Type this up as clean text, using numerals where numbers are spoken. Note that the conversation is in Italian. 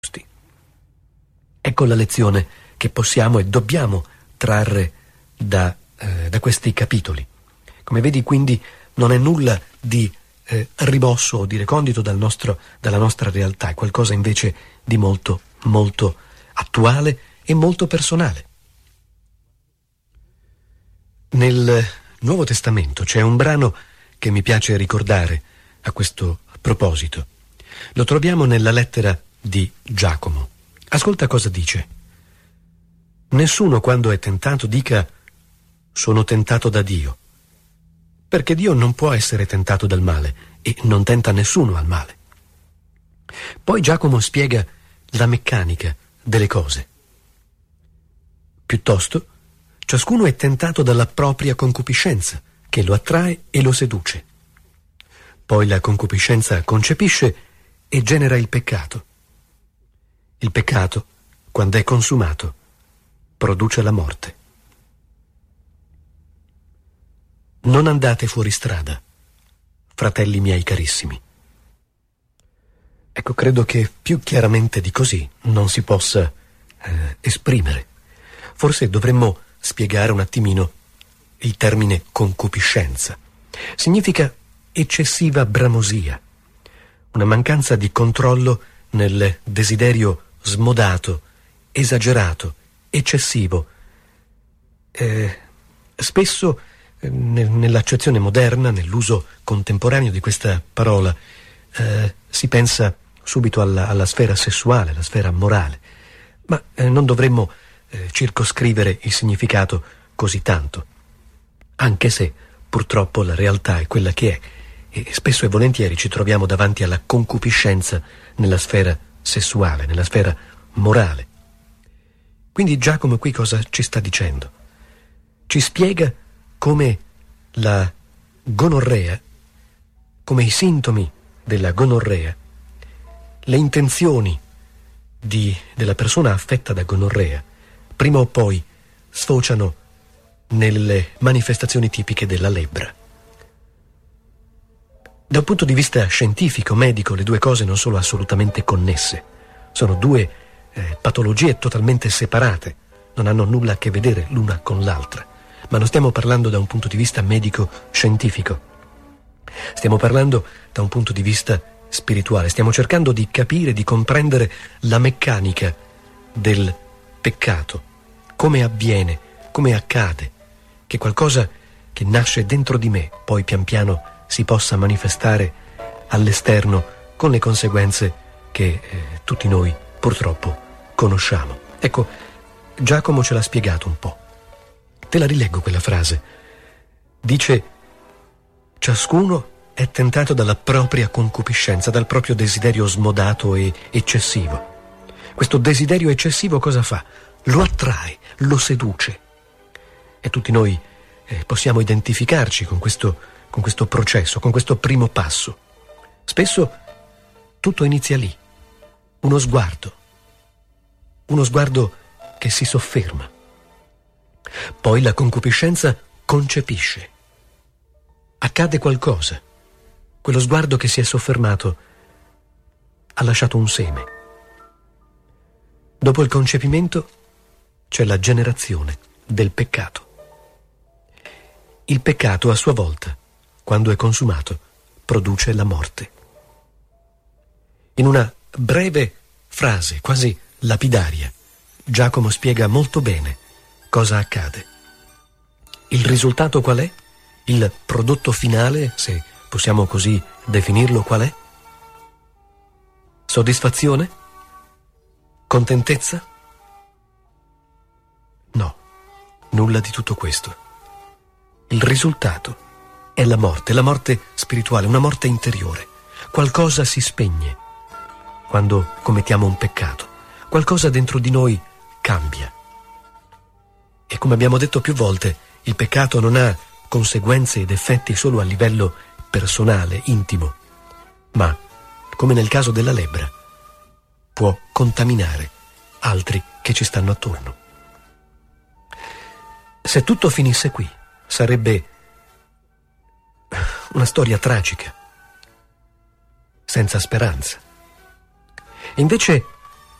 Ecco la lezione che possiamo e dobbiamo trarre da questi capitoli. Come vedi, quindi, non è nulla di rimosso o di recondito dalla nostra realtà, è qualcosa invece di molto, molto attuale e molto personale. Nel Nuovo Testamento c'è un brano che mi piace ricordare a questo proposito. Lo troviamo nella lettera di Giacomo. Ascolta cosa dice. Nessuno, quando è tentato, dica «sono tentato da Dio», perché Dio non può essere tentato dal male e non tenta nessuno al male. Poi Giacomo spiega la meccanica delle cose. Piuttosto, ciascuno è tentato dalla propria concupiscenza, che lo attrae e lo seduce. Poi la concupiscenza concepisce e genera il peccato. Il peccato, quando è consumato, produce la morte. Non andate fuori strada, fratelli miei carissimi. Ecco, credo che più chiaramente di così non si possa esprimere. Forse dovremmo spiegare un attimino il termine concupiscenza. Significa eccessiva bramosia, una mancanza di controllo nel desiderio smodato, esagerato, eccessivo. Spesso nell'accezione moderna, nell'uso contemporaneo di questa parola, si pensa subito alla sfera sessuale, alla sfera morale, ma non dovremmo circoscrivere il significato così tanto, anche se purtroppo la realtà è quella che è e spesso e volentieri ci troviamo davanti alla concupiscenza nella sfera sessuale, nella sfera morale. Quindi Giacomo qui cosa ci sta dicendo? Ci spiega come la gonorrea, come i sintomi della gonorrea, le intenzioni della persona affetta da gonorrea, prima o poi sfociano nelle manifestazioni tipiche della lebbra. Da un punto di vista scientifico, medico, le due cose non sono assolutamente connesse. Sono due patologie totalmente separate, non hanno nulla a che vedere l'una con l'altra. Ma non stiamo parlando da un punto di vista medico-scientifico. Stiamo parlando da un punto di vista spirituale. Stiamo cercando di capire, di comprendere la meccanica del peccato. Come avviene, come accade, che qualcosa che nasce dentro di me poi pian piano si possa manifestare all'esterno con le conseguenze che tutti noi purtroppo conosciamo. Ecco, Giacomo ce l'ha spiegato un po'. Te la rileggo quella frase. Dice: ciascuno è tentato dalla propria concupiscenza, dal proprio desiderio smodato e eccessivo. Questo desiderio eccessivo cosa fa? Lo attrae, lo seduce. E tutti noi possiamo identificarci con questo processo, con questo primo passo. Spesso tutto inizia lì. Uno sguardo che si sofferma. Poi la concupiscenza concepisce. Accade qualcosa. Quello sguardo che si è soffermato ha lasciato un seme. Dopo il concepimento c'è la generazione del peccato. Il peccato, a sua volta, quando è consumato, produce la morte. In una breve frase, quasi lapidaria, Giacomo spiega molto bene cosa accade. Il risultato qual è? Il prodotto finale, se possiamo così definirlo, qual è? Soddisfazione? Contentezza? No, nulla di tutto questo. Il risultato è la morte spirituale, una morte interiore. Qualcosa si spegne quando commettiamo un peccato. Qualcosa dentro di noi cambia. E come abbiamo detto più volte, il peccato non ha conseguenze ed effetti solo a livello personale, intimo, ma, come nel caso della lebbra, può contaminare altri che ci stanno attorno. Se tutto finisse qui, sarebbe una storia tragica, senza speranza. E invece